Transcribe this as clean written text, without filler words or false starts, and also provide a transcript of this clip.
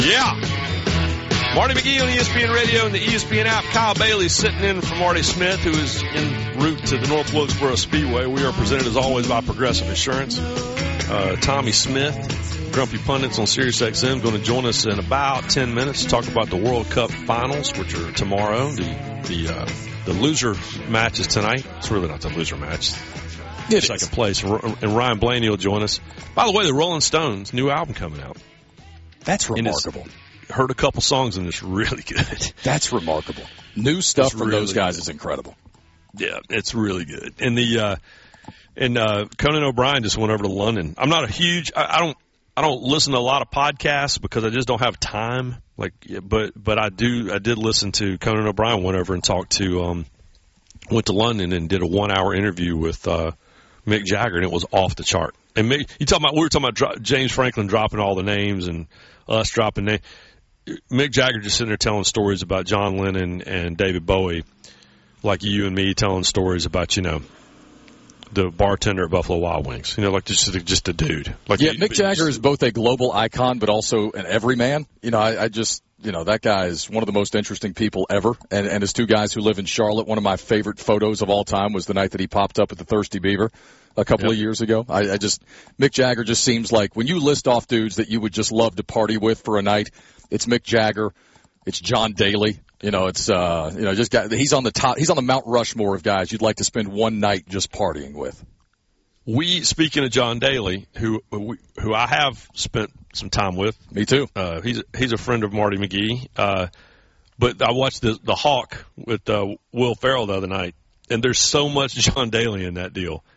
Yeah. Marty McGee on ESPN Radio and the ESPN app. Kyle Bailey sitting in for Marty Smith, who is en route to the North Wilkesboro Speedway. We are presented, as always, by Progressive Insurance. Tommy Smith, Grumpy Pundits on SiriusXM, going to join us in about 10 minutes to talk about the World Cup finals, which are tomorrow. The loser match is tonight. It's really not the loser match. It Second is. place. And Ryan Blaney will join us. By the way, the Rolling Stones' new album coming out. That's remarkable. Heard a couple songs and it's really good. That's remarkable. New stuff from really those guys good. is incredible. Yeah, it's really good. And Conan O'Brien just went over to London. I'm not a huge. I don't listen to a lot of podcasts because I just don't have time. But I did listen to Conan O'Brien. Went over and talked to went to London and did a 1-hour interview with Mick Jagger, and it was off the chart. And we were talking about James Franklin dropping all the names and us dropping names. Mick Jagger just sitting there telling stories about John Lennon and David Bowie, like you and me telling stories about, the bartender at Buffalo Wild Wings. Like just a dude. Mick Jagger is both a global icon but also an everyman. I just, that guy is one of the most interesting people ever. And his two guys who live in Charlotte, one of my favorite photos of all time was the night that he popped up at the Thirsty Beaver a couple of years ago. Mick Jagger just seems like when you list off dudes that you would just love to party with for a night, it's Mick Jagger, it's John Daly. He's on the top. He's on the Mount Rushmore of guys you'd like to spend one night just partying with. Speaking of John Daly, who I have spent some time with. Me too. He's a friend of Marty McGee. But I watched the Hawk with Will Ferrell the other night, and there's so much John Daly in that deal.